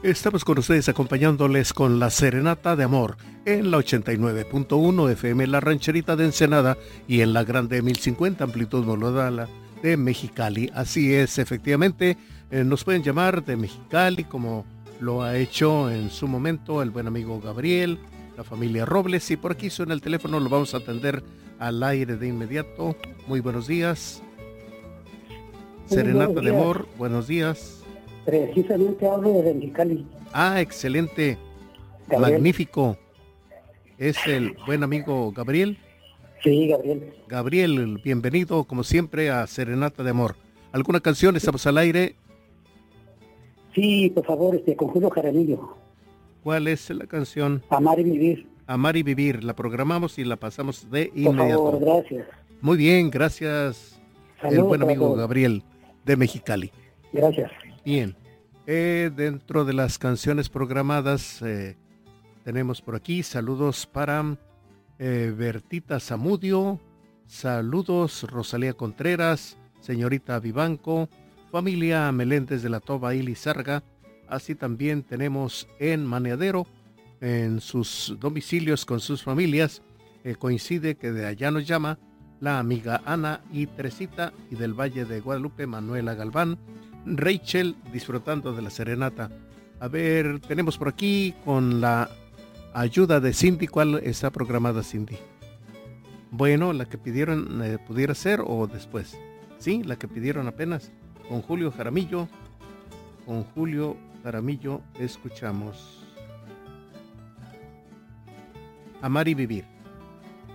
Estamos con ustedes acompañándoles con la Serenata de Amor en la 89.1 FM La Rancherita de Ensenada y en la Grande 1050 amplitud modulada de Mexicali. Así es, efectivamente, nos pueden llamar de Mexicali como lo ha hecho en su momento el buen amigo Gabriel, la familia Robles, y por aquí suena el teléfono, lo vamos a atender al aire de inmediato. Muy buenos días. Serenata de Amor, buenos días. Precisamente hablo de Mexicali. Ah, excelente, Gabriel. magnífico. ¿Es el buen amigo Gabriel? Sí, Gabriel. Gabriel, bienvenido como siempre a Serenata de Amor. ¿Alguna canción? Estamos al aire. Sí, por favor, con Julio Jaramillo. ¿Cuál es la canción? Amar y vivir. Amar y vivir. La programamos y la pasamos de inmediato. Por favor, gracias. Muy bien, gracias. Saludos, el buen amigo todos. Gabriel de Mexicali. Gracias. Bien. Dentro de las canciones programadas tenemos por aquí saludos para Bertita Zamudio, saludos Rosalía Contreras, señorita Vivanco, familia Meléndez de la Toba y Lizarga. Así también tenemos en Maneadero, en sus domicilios con sus familias. Coincide que de allá nos llama la amiga Ana y Teresita, y del Valle de Guadalupe Manuela Galván, Rachel, disfrutando de la serenata. A ver, tenemos por aquí con la ayuda de Cindy. ¿Cuál está programada, Cindy? Bueno, la que pidieron pudiera ser o después. Sí, la que pidieron apenas. Con Julio Jaramillo. Con Julio Jaramillo escuchamos Amar y Vivir.